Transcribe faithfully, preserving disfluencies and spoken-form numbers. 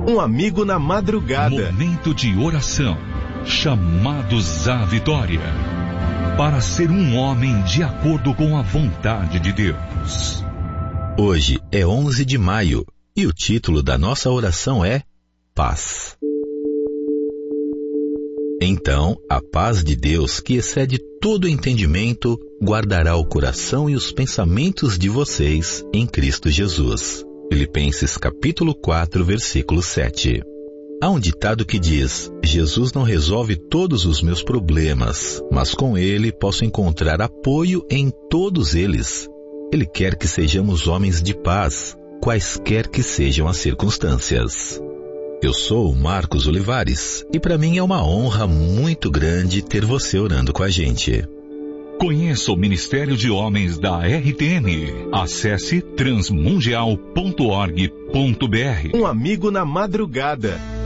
Um amigo na madrugada. Momento de oração. Chamados à vitória. Para ser um homem de acordo com a vontade de Deus. Hoje é onze de maio e o título da nossa oração é Paz. Então, a paz de Deus, que excede todo entendimento, guardará o coração e os pensamentos de vocês em Cristo Jesus. Filipenses capítulo quatro, versículo sete. Há um ditado que diz: Jesus não resolve todos os meus problemas, mas com Ele posso encontrar apoio em todos eles. Ele quer que sejamos homens de paz, quaisquer que sejam as circunstâncias. Eu sou o Marcos Olivares e para mim é uma honra muito grande ter você orando com a gente. Conheça o Ministério de Homens da R T M. Acesse transmundial ponto org ponto br. Um amigo na madrugada.